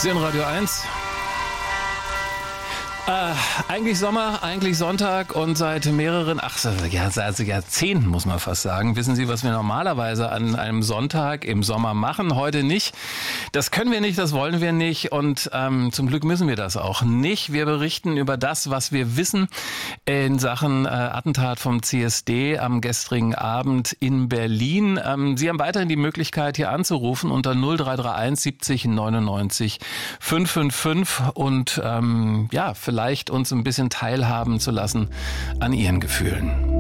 Sie in Radio 1. Eigentlich Sommer, eigentlich Sonntag und seit mehreren, seit Jahrzehnten muss man fast sagen, wissen Sie, was wir normalerweise an einem Sonntag im Sommer machen, heute nicht. Das können wir nicht, das wollen wir nicht und zum Glück müssen wir das auch nicht. Wir berichten über das, was wir wissen in Sachen Attentat vom CSD am gestrigen Abend in Berlin. Sie haben weiterhin die Möglichkeit, hier anzurufen unter 0331 70 99 555 und vielleicht uns ein bisschen teilhaben zu lassen an Ihren Gefühlen.